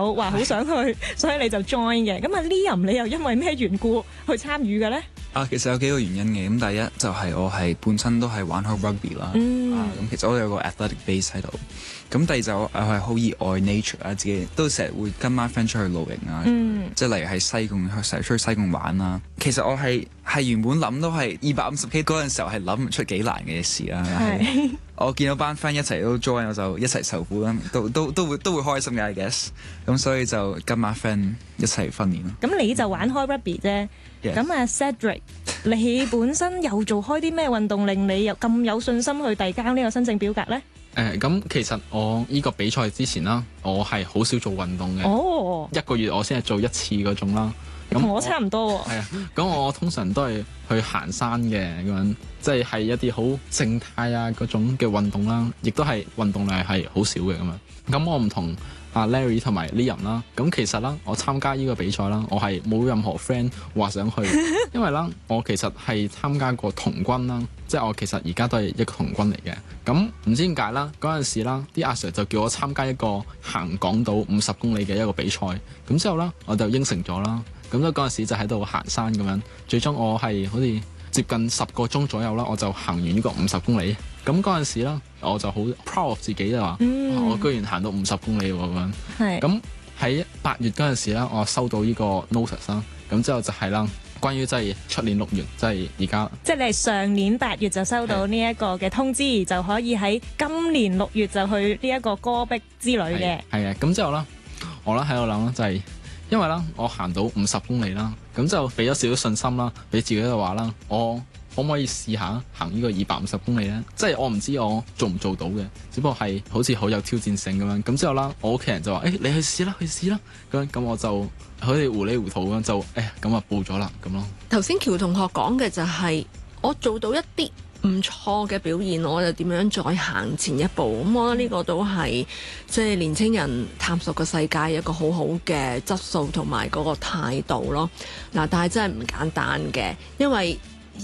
友話好想去，所以你就 join 嘅。咁啊 Liam 你又因為咩緣故去參與嘅咧？ 其實有幾個原因嘅。咁第一就係我係本身都係玩開 rugby 啦。咁其實我有個 athletic base 喺度。咁第二就我係好熱愛 nature 啊，自己都成日會跟班 friend 出去露營啊。即係例如喺西貢，成日出去西貢玩啦。其實我係原本諗都係250K 嗰陣時候係諗唔出幾難嘅事啦。係我見到班 friend 一齊都 join，我就一齊受苦啦，都會開心嘅 I guess。咁所以就跟班 friend 一齊訓練咯。 咁你就玩開 rugby 啫。咁啊 Cedric， 你本身又做開啲咩運動令你又咁有信心去遞交呢個申請表格呢？ 咁其實我呢個比賽之前啦，我係好少做運動嘅。一個月我先係做一次嗰種啦。 同我差唔多喎。 係啊，咁我通常都係去行山嘅咁樣，即係一啲好靜態啊嗰種嘅運動啦，亦都係運動量係好少嘅咁樣。咁我唔同阿 Larry 同埋 Liam 啦，咁其實啦，我參加呢個比賽啦，我係冇任何 friend 話想去，因為啦，我其實係參加過童軍啦，即係我其實而家都係一個童軍嚟嘅。咁唔知點解啦，嗰陣時啦，啲阿 Sir 就叫我參加一個行港島50公里嘅一個比賽，咁之後啦，我就應承咗啦。咁咧嗰陣時就喺度行山咁樣，最終我係好似接近10個鐘左右啦，我就行完呢個50公里。咁嗰陣時啦，我就好 proud of 自己就話，我居然行到50公里喎咁樣。係。咁喺8月嗰陣時啦，我收到呢個 notice 啦，咁之後就係啦，關於即係出年6月，即係而家。即係你係上年8月就收到呢一個嘅通知，就可以喺今年6月就去呢一個戈壁之旅嘅。係啊，咁之後啦，我咧喺度諗啦，就係。因為啦，我行到50公里啦，咁就俾咗少少信心啦，俾自己就話啦，我可唔可以試下行呢個250公里咧？即係我唔知我做唔做到嘅，只不過係好似好有挑戰性咁樣。咁之後啦，我屋企人就話：你去試啦，去試啦。咁我就好似糊里糊塗咁就咁啊報咗啦咁咯。 頭先喬同學講嘅就係我做到一啲唔錯嘅表現，我就點樣再行前一步。咁我覺得呢個都係即係年青人探索個世界一個好好嘅質素同埋嗰個態度咯。嗱，但係真係唔簡單嘅，因為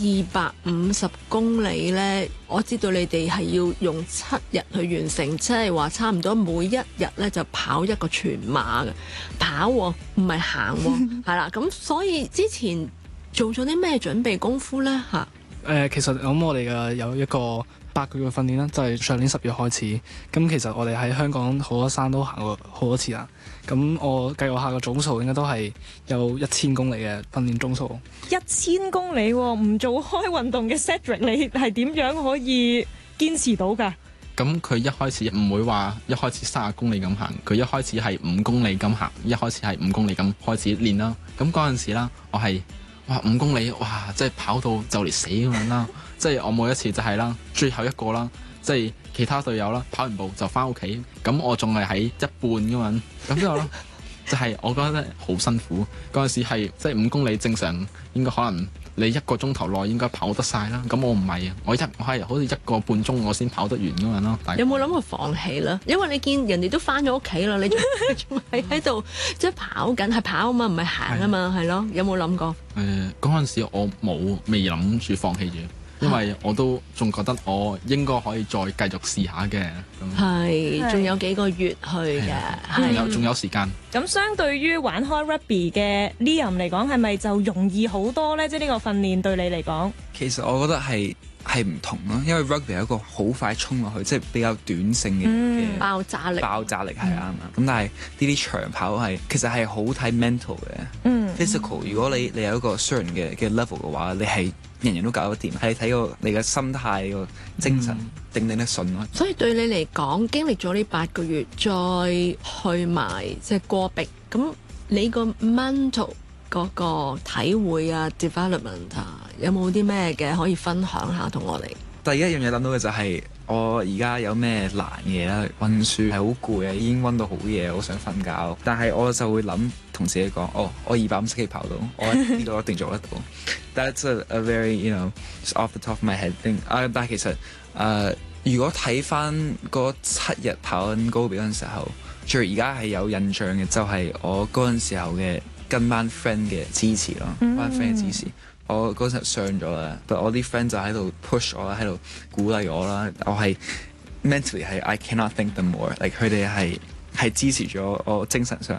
250公里呢，我知道你哋係要用7日去完成，即係話差唔多每一日呢就跑一個全馬嘅跑喎，唔係行喎，係啦。咁所以之前做咗啲咩準備功夫呢？嚇？ 其實咁我哋嘅有一個8個月嘅訓練啦，就係上年10月開始。咁其實我哋喺香港好多山都行過好多次啦。咁我計我下個總數應該都係有1000公里嘅訓練總數。 1000公里喎，唔做開運動嘅 Cedric， 你係點樣可以堅持到㗎？ 咁佢一開始唔會話一開始30公里咁行，佢一開始係5公里咁行，一開始係5公里咁開始練啦。咁嗰陣時啦，我係5公里，即係跑到就嚟死咁樣啦！即係我每一次就係啦，最後一個啦，即係其他隊友啦，跑完步就翻屋企，咁我仲係喺一半咁樣，咁之後咧就係我覺得好辛苦。嗰陣時係即係5公里正常應該可能你1個鐘頭內應該跑得晒啦，咁我唔係啊，我係好似1個半鐘我先跑得完咁樣咯。 有冇諗過放棄啦？因為你見人哋都翻咗屋企啦，你仲係喺度即係跑緊，係跑啊嘛，唔係行啊嘛，係咯？有冇諗過？ 嗰陣時我未諗住放棄住，因為我都仲覺得我應該可以再繼續試下嘅。 係，仲有幾個月去嘅， 仲有時間。 咁相對於玩開 rugby 嘅 Liam 嚟講，係咪就容易好多呢？即係呢個訓練對你嚟講， 其實我覺得係唔同咯，因為 rugby 係一個好快衝落去，即係比較短性嘅爆炸力係啱啊。咁但係呢啲長跑其實係好睇 mental 嘅，physical。如果你有一個 certain 嘅 level 嘅話，你係人人都搞得掂，係睇個你嘅心態個精神頂得順咯。 所以對你嚟講，經歷咗呢8個月，再去埋即係戈壁，咁你個 mental 嗰個體會啊 development 啊，有冇啲咩嘅可以分享下同我哋？ 第一樣嘢諗到嘅就係我而家有咩難嘢啦，溫書係好攰啊，已經溫到好夜，好想瞓覺。但係我就會諗同自己講，我250K跑到，我呢個一定做得到。That's a very off the top of my head thing。但係其實如果睇翻嗰7日跑緊高比嗰陣時候，最而家係有印象嘅就係我嗰陣時候嘅跟班 friend 嘅支持咯，班 friend 嘅支持。我嗰陣傷咗啦，但我啲 friend 就喺度 push 我啦，喺度鼓勵我啦。我係 mentally 係 I cannot thank them more，like 佢哋係支持咗我精神上